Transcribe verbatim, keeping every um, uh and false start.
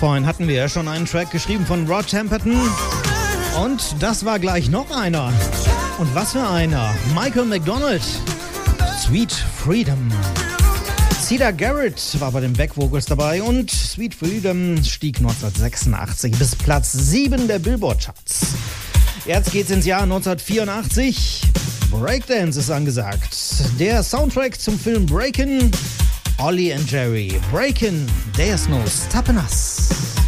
Vorhin hatten wir ja schon einen Track geschrieben von Rod Temperton. Und das war gleich noch einer. Und was für einer? Michael McDonald. Sweet Freedom. Cedar Garrett war bei den Back-Vocals dabei und Sweet Freedom stieg neunzehnhundertsechsundachtzig bis Platz sieben der Billboard-Charts. Jetzt geht's ins Jahr neunzehnhundertvierundachtzig. Breakdance ist angesagt. Der Soundtrack zum Film Breakin'. Ollie and Jerry. Breakin', there's no stopping us.